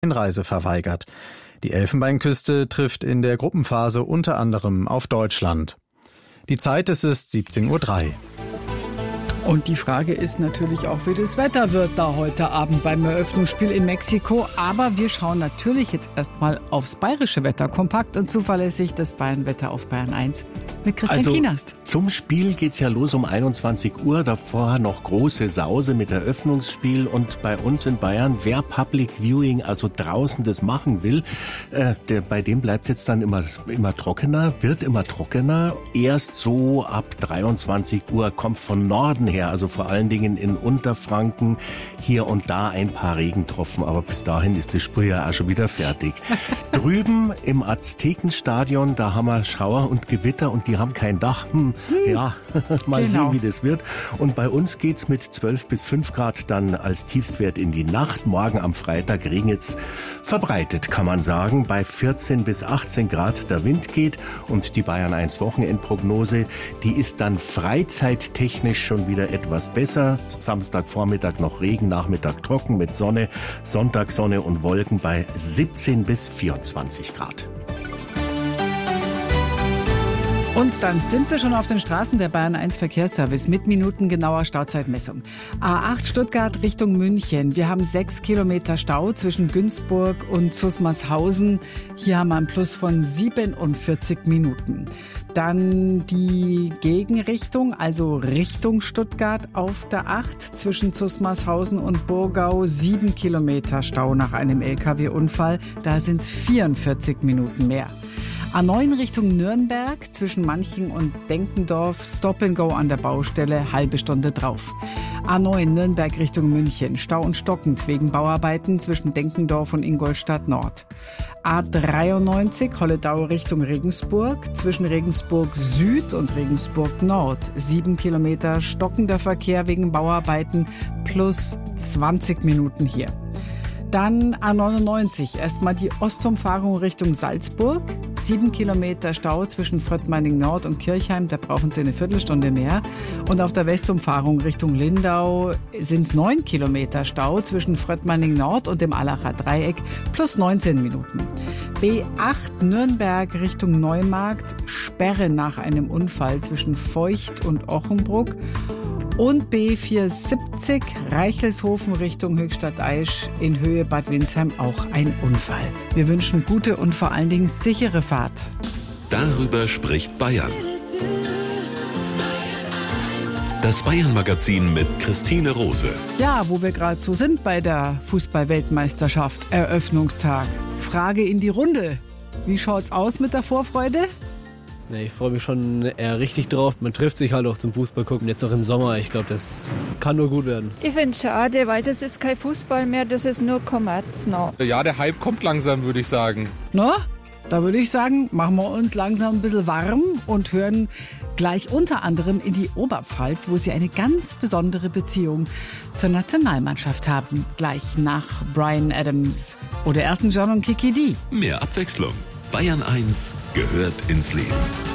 Einreise verweigert. Die Elfenbeinküste trifft in der Gruppenphase unter anderem auf Deutschland. Die Zeit ist 17:03 Uhr. Und die Frage ist natürlich auch, wie das Wetter wird da heute Abend beim Eröffnungsspiel in Mexiko. Aber wir schauen natürlich jetzt erstmal aufs bayerische Wetter. Kompakt und zuverlässig das Bayernwetter auf Bayern 1 mit Christian Kienast. Zum Spiel geht's ja los um 21 Uhr. Davor noch große Sause mit Eröffnungsspiel. Und bei uns in Bayern, wer Public Viewing, also draußen das machen will, bei dem bleibt jetzt dann immer trockener, wird immer trockener. Erst so ab 23 Uhr kommt von Norden her, also vor allen Dingen in Unterfranken, hier und da ein paar Regentropfen, aber bis dahin ist das Spiel ja auch schon wieder fertig. Drüben im Aztekenstadion, da haben wir Schauer und Gewitter und die haben kein Dach. Ja, mal sehen, wie das wird. Und bei uns geht's mit 12 bis 5 Grad dann als Tiefstwert in die Nacht. Morgen am Freitag regnet's verbreitet, kann man sagen. Bei 14 bis 18 Grad der Wind geht und die Bayern 1 Wochenendprognose, die ist dann freizeittechnisch schon wieder etwas besser. Samstagvormittag noch Regen, Nachmittag trocken mit Sonne, Sonntag Sonne und Wolken bei 17 bis 24 Grad. Und dann sind wir schon auf den Straßen der Bayern 1 Verkehrsservice mit minutengenauer Stauzeitmessung. A8 Stuttgart Richtung München. Wir haben 6 Kilometer Stau zwischen Günzburg und Zusmarshausen. Hier haben wir einen Plus von 47 Minuten. Dann die Gegenrichtung, also Richtung Stuttgart auf der 8 zwischen Zusmarshausen und Burgau. 7 Kilometer Stau nach einem LKW-Unfall. Da sind es 44 Minuten mehr. A9 Richtung Nürnberg, zwischen Manching und Denkendorf, Stop and Go an der Baustelle, halbe Stunde drauf. A9 Nürnberg Richtung München, Stau und stockend wegen Bauarbeiten zwischen Denkendorf und Ingolstadt Nord. A93 Holledau Richtung Regensburg, zwischen Regensburg Süd und Regensburg Nord. 7 Kilometer stockender Verkehr wegen Bauarbeiten plus 20 Minuten hier. Dann A99, erstmal die Ostumfahrung Richtung Salzburg. 7 Kilometer Stau zwischen Fröttmeining Nord und Kirchheim, da brauchen Sie eine Viertelstunde mehr. Und auf der Westumfahrung Richtung Lindau sind es 9 Kilometer Stau zwischen Fröttmeining Nord und dem Allacher Dreieck plus 19 Minuten. B8 Nürnberg Richtung Neumarkt, Sperre nach einem Unfall zwischen Feucht und Ochenbruck. Und B470 Reichelshofen Richtung Höchstadt-Aisch in Höhe Bad Windsheim auch ein Unfall. Wir wünschen gute und vor allen Dingen sichere Fahrt. Darüber spricht Bayern. Das Bayern-Magazin mit Christine Rose. Ja, wo wir gerade so sind bei der Fußball-Weltmeisterschaft, Eröffnungstag. Frage in die Runde. Wie schaut's aus mit der Vorfreude? Ich freue mich schon eher richtig drauf. Man trifft sich halt auch zum Fußball gucken, jetzt noch im Sommer. Ich glaube, das kann nur gut werden. Ich finde es schade, weil das ist kein Fußball mehr, das ist nur Kommerz noch. Ja, der Hype kommt langsam, würde ich sagen. Na, da würde ich sagen, machen wir uns langsam ein bisschen warm und hören gleich unter anderem in die Oberpfalz, wo sie eine ganz besondere Beziehung zur Nationalmannschaft haben. Gleich nach Bryan Adams oder Elton John und Kiki Dee. Mehr Abwechslung. Bayern 1 gehört ins Leben.